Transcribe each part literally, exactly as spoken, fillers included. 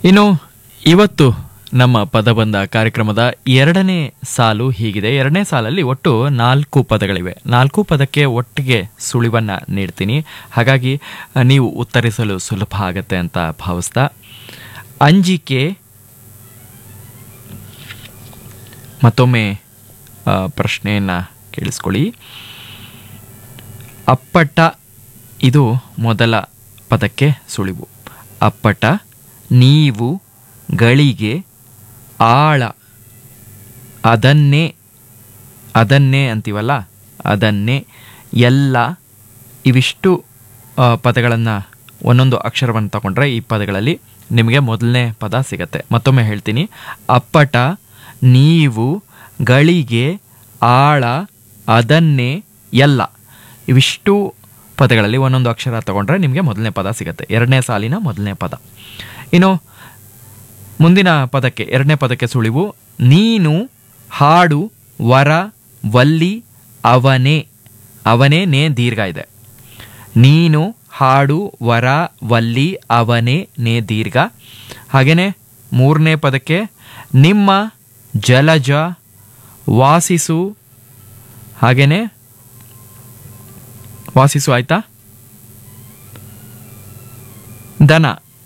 ಇನ್ನು ಇವತ್ತು ನಮ್ಮ ಪದಬಂಧ ಕಾರ್ಯಕ್ರಮದ ಎರಡನೇ ಸಾಲು ಹೀಗಿದೆ. ಎರಡನೇ ಸಾಲಲ್ಲಿ ಒಟ್ಟು ನಾಲ್ಕು ಪದಗಳಿವೆ. ನಾಲ್ಕು ಪದಕ್ಕೆ ಒಟ್ಟಿಗೆ ಸುಳಿವನ್ನ ನೀಡ್ತೀನಿ, ಹಾಗಾಗಿ ನೀವು ಉತ್ತರಿಸಲು ಸುಲಭ ಆಗತ್ತೆ ಅಂತ ಭಾವಿಸ್ತಾ, ಅಂಜಿಕೆ, ಮತ್ತೊಮ್ಮೆ ಪ್ರಶ್ನೆಯನ್ನ ಕೇಳಿಸ್ಕೊಳ್ಳಿ. ಅಪ್ಪಟ, ಇದು ಮೊದಲ ಪದಕ್ಕೆ ಸುಳಿವು. ಅಪ್ಪಟ, ನೀವು, ಗಳಿಗೆ, ಆಳ, ಅದನ್ನೇ, ಅದನ್ನೇ ಅಂತೀವಲ್ಲ, ಅದನ್ನೇ, ಎಲ್ಲ, ಇವಿಷ್ಟು ಪದಗಳನ್ನು ಒಂದೊಂದು ಅಕ್ಷರವನ್ನು ತಗೊಂಡ್ರೆ ಈ ಪದಗಳಲ್ಲಿ ನಿಮಗೆ ಮೊದಲನೇ ಪದ ಸಿಗತ್ತೆ. ಮತ್ತೊಮ್ಮೆ ಹೇಳ್ತೀನಿ, ಅಪ್ಪಟ, ನೀವು, ಗಳಿಗೆ, ಆಳ, ಅದನ್ನೇ, ಎಲ್ಲ, ಇವಿಷ್ಟು ಪದಗಳಲ್ಲಿ ಒಂದೊಂದು ಅಕ್ಷರ ತಗೊಂಡ್ರೆ ನಿಮಗೆ ಮೊದಲನೇ ಪದ ಸಿಗತ್ತೆ, ಎರಡನೇ ಸಾಲಿನ ಮೊದಲನೇ ಪದ. ಇನ್ನು ಮುಂದಿನ ಪದಕ್ಕೆ, ಎರಡನೇ ಪದಕ್ಕೆ ಸುಳಿವು. ನೀನು, ಹಾಡು, ವರ, ವಲ್ಲಿ, ಅವನೇ, ಅವನೇ, ನೇ ದೀರ್ಘ ಇದೆ. ನೀನು, ಹಾಡು, ವರ, ವಲ್ಲಿ, ಅವನೇ, ನೇ ದೀರ್ಘ. ಹಾಗೆಯೇ ಮೂರನೇ ಪದಕ್ಕೆ ನಿಮ್ಮ, ಜಲಜ, ವಾಸಿಸು, ಹಾಗೆಯೇ ವಾಸಿಸು ಆಯ್ತಾ, ದನ,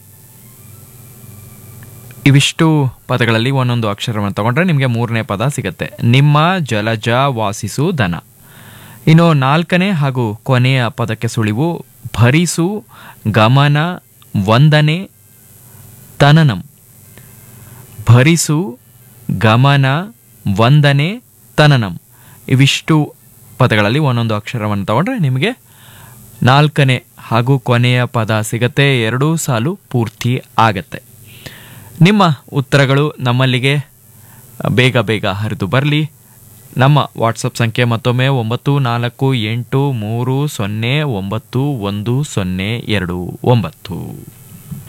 ಇವಿಷ್ಟು ಪದಗಳಲ್ಲಿ ಒಂದೊಂದು ಅಕ್ಷರವನ್ನು ತಗೊಂಡ್ರೆ ನಿಮಗೆ ಮೂರನೇ ಪದ ಸಿಗುತ್ತೆ. ನಿಮ್ಮ, ಜಲಜ, ವಾಸಿಸು, ದನ. ಇನ್ನು ನಾಲ್ಕನೇ ಹಾಗೂ ಕೊನೆಯ ಪದಕ್ಕೆ ಸುಳಿವು. ಭರಿಸು, ಗಮನ, ವಂದನೆ, ತನನಂ. ಭರಿಸು, ಗಮನ, ವಂದನೆ, ತನನಂ, ಇವಿಷ್ಟು ಪದಗಳಲ್ಲಿ ಒಂದೊಂದು ಅಕ್ಷರವನ್ನು ತಗೊಂಡ್ರೆ ನಿಮಗೆ ನಾಲ್ಕನೇ ಹಾಗೂ ಕೊನೆಯ ಪದ ಸಿಗತ್ತೆ. ಎರಡೂ ಸಾಲು ಪೂರ್ತಿ ಆಗತ್ತೆ. ನಿಮ್ಮ ಉತ್ತರಗಳು ನಮ್ಮಲ್ಲಿಗೆ ಬೇಗ ಬೇಗ ಹರಿದು ಬರಲಿ. ನಮ್ಮ ವಾಟ್ಸಪ್ ಸಂಖ್ಯೆ ಮತ್ತೊಮ್ಮೆ ಒಂಬತ್ತು ನಾಲ್ಕು ಎಂಟು ಮೂರು ಸೊನ್ನೆ ಒಂಬತ್ತು ಒಂದು ಸೊನ್ನೆ ಎರಡು ಒಂಬತ್ತು.